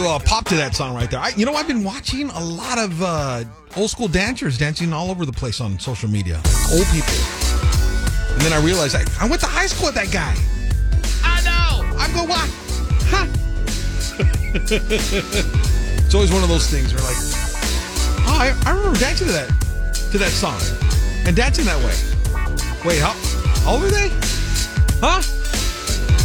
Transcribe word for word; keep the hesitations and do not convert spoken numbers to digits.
Uh, pop to that song right there. I, you know, I've been watching a lot of uh, old school dancers dancing all over the place on social media. Old people. And then I realized I, I went to high school with that guy. I know. I'm going, what? Huh? It's always one of those things where like, oh, I, I remember dancing to that, to that song. And dancing that way. Wait, how, how old are they? Huh?